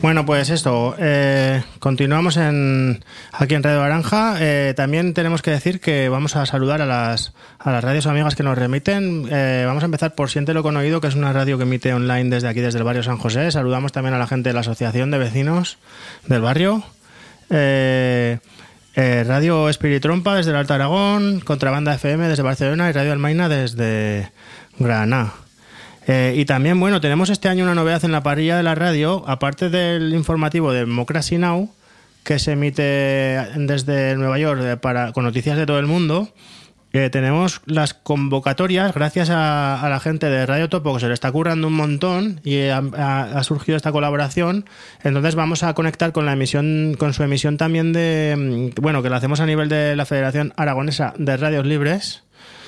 Bueno, pues esto, continuamos aquí en Radio Naranja. También tenemos que decir que vamos a saludar a las radios amigas que nos remiten. Vamos a empezar por Siéntelo con Oído, que es una radio que emite online desde aquí, desde el barrio San José. Saludamos también a la gente de la Asociación de Vecinos del barrio. Radio Espiritrompa desde el Alto Aragón, Contrabanda FM desde Barcelona y Radio Almaina desde Granada. Y también, bueno, tenemos este año una novedad en la parrilla de la radio, aparte del informativo de Democracy Now!, que se emite desde Nueva York con noticias de todo el mundo. Tenemos las convocatorias, gracias a la gente de Radio Topo, que se le está currando un montón y ha surgido esta colaboración. Entonces vamos a conectar con la emisión, con su emisión también que la hacemos a nivel de la Federación Aragonesa de Radios Libres.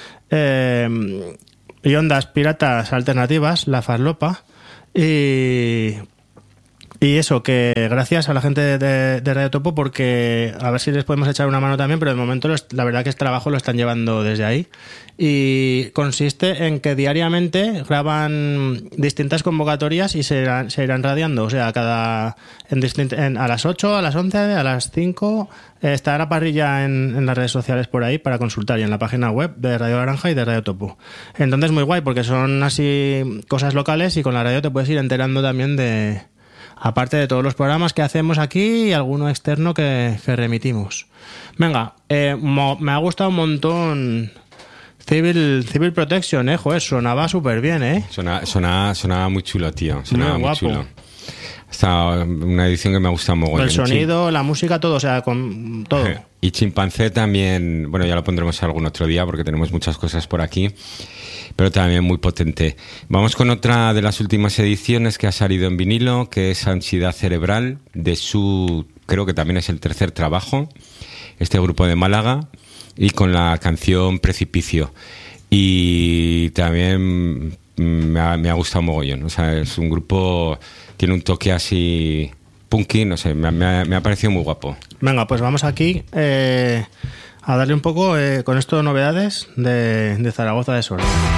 Y ondas piratas alternativas, la Farlopa, y eso, que gracias a la gente de Radio Topo, porque a ver si les podemos echar una mano también, pero de momento la verdad que este trabajo lo están llevando desde ahí, y consiste en que diariamente graban distintas convocatorias y se irán radiando, o sea, a las 8, a las 11, a las 5... Está la parrilla en las redes sociales por ahí para consultar, y en la página web de Radio Naranja y de Radio Topo. Entonces muy guay, porque son así cosas locales, y con la radio te puedes ir enterando también aparte de todos los programas que hacemos aquí y alguno externo que remitimos. Venga, me ha gustado un montón Civil Protection, joder, sonaba súper bien, Sonaba muy chulo, tío. Sonaba muy chulo. Hasta una edición que me ha gustado mogollón. El sonido, la música, todo, o sea, con todo. Y Chimpancé también, bueno, ya lo pondremos algún otro día porque tenemos muchas cosas por aquí, pero también muy potente. Vamos con otra de las últimas ediciones que ha salido en vinilo, que es Ansiedad Cerebral, de su, creo que también es el tercer trabajo, este grupo de Málaga, y con la canción Precipicio. Y también me ha gustado mogollón, o sea, es un grupo... Tiene un toque así punky, no sé, me ha parecido muy guapo. Venga, pues vamos aquí a darle un poco con esto novedades de Zaragoza de Sordo.